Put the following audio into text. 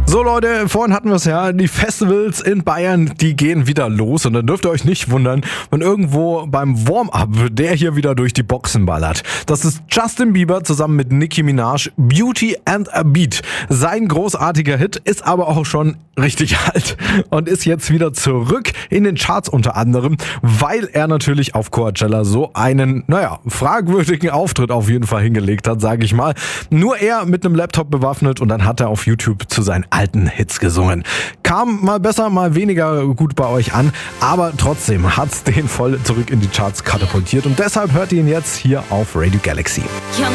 So Leute, vorhin hatten wir es ja, die Festivals in Bayern, die gehen wieder los und dann dürft ihr euch nicht wundern, wenn irgendwo beim Warm-Up der hier wieder durch die Boxen ballert. Das ist Justin Bieber zusammen mit Nicki Minaj, Beauty and a Beat. Sein großartiger Hit ist aber auch schon richtig alt und ist jetzt wieder zurück in den Charts unter anderem, weil er natürlich auf Coachella so einen, fragwürdigen Auftritt auf jeden Fall hingelegt hat, sage ich mal. Nur er mit einem Laptop bewaffnet und dann hat er auf YouTube zu seinen alten Hits gesungen. Kam mal besser, mal weniger gut bei euch an, aber trotzdem hat's den voll zurück in die Charts katapultiert und deshalb hört ihr ihn jetzt hier auf Radio Galaxy.